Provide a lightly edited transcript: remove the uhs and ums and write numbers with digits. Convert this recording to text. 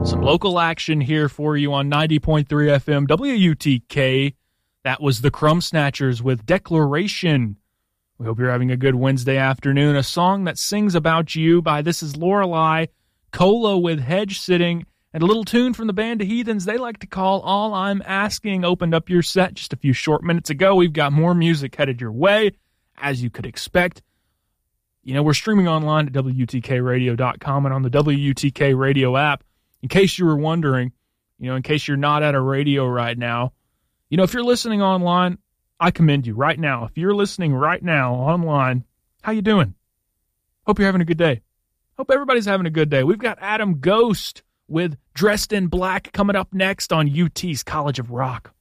Some local action here for you on 90.3 FM WUTK. That was the Crumb Snatchers with Declaration. We hope you're having a good Wednesday afternoon. A song that sings about you by This Is Lorelei, Cola with Hedge Sitting, and a little tune from the band The Heathens they like to call All I'm Asking opened up your set just a few short minutes ago. We've got more music headed your way, as you could expect. You know, we're streaming online at WUTKRadio.com and on the WUTK Radio app. In case you were wondering, in case you're not at a radio right now, if you're listening online, I commend you right now. If you're listening right now online, how you doing? Hope you're having a good day. Hope everybody's having a good day. We've got Adam Ghost with Dressed in Black coming up next on UT's College of Rock.